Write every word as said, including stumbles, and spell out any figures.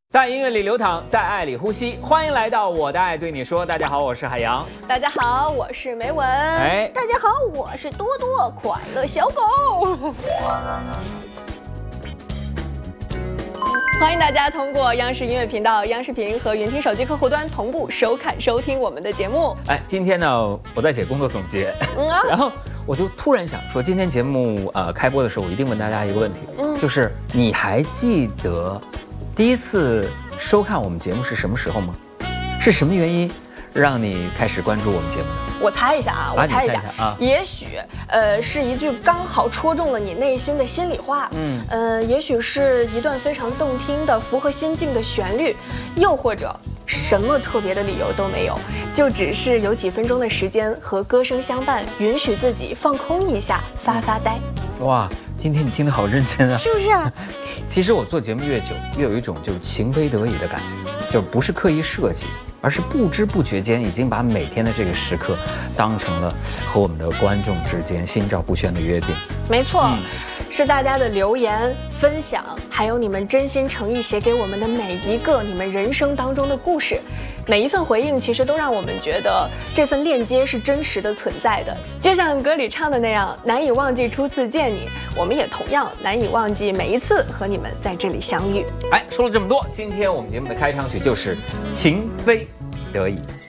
在音乐里流淌，在爱里呼吸。欢迎来到我的爱对你说。大家好，我是海洋。 大家好，我是梅文。 哎， 大家好，我是多多快乐小狗。欢迎大家通过央视音乐频道、央视频和云听手机客户端同步收看收听我们的节目。 哎，今天呢，我在写工作总结，嗯啊、然后我就突然想说，今天节目呃开播的时候，我一定问大家一个问题，嗯，就是你还记得第一次收看我们节目是什么时候吗？是什么原因让你开始关注我们节目呢？ 我猜一下啊，我猜一下啊， 也许呃是一句刚好戳中了你内心的心里话，嗯，呃，也许是一段非常动听的、符合心境的旋律，又或者什么特别的理由都没有，就只是有几分钟的时间和歌声相伴，允许自己放空一下，发发呆。 哇，今天你听得好认真啊， 是不是啊？ 其实我做节目越久，越有一种就是情非得已的感觉，就不是刻意设计，而是不知不觉间已经把每天的这个时刻当成了和我们的观众之间心照不宣的约定。 没错，嗯、是大家的留言、分享，还有你们真心诚意写给我们的每一个你们人生当中的故事，每一份回应其实都让我们觉得这份链接是真实的存在的。就像歌里唱的那样，难以忘记初次见你，我们也同样难以忘记每一次和你们在这里相遇。 哎，说了这么多，今天我们节目的开场曲就是情非得已。